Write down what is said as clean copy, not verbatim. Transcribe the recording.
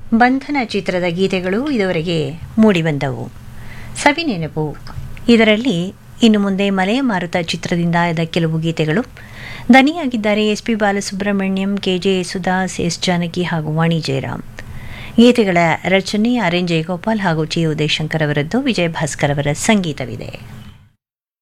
ಬಂಧನ ಚಿತ್ರದ ಗೀತೆಗಳು ಇದುವರೆಗೆ ಮೂಡಿಬಂದವು. ಸವಿನೆನಪು ಇದರಲ್ಲಿ ಇನ್ನು ಮುಂದೆ ಮಲೆಯ ಮಾರುತ ಚಿತ್ರದಿಂದ ಆದ ಕೆಲವು ಗೀತೆಗಳು. ದನಿಯಾಗಿದ್ದಾರೆ SP. Balasubrahmanyam, KJ. Yesudas, S. Janaki ಹಾಗೂ ವಾಣಿ ಜಯರಾಮ್. ಗೀತೆಗಳ ರಚನೆ ಆರ್.ಎನ್. ಜಯಗೋಪಾಲ್ ಹಾಗೂ ಚಿ. ಉದಯಶಂಕರ್ ಅವರದ್ದು. ವಿಜಯ ಭಾಸ್ಕರ್ ಅವರ ಸಂಗೀತವಿದೆ.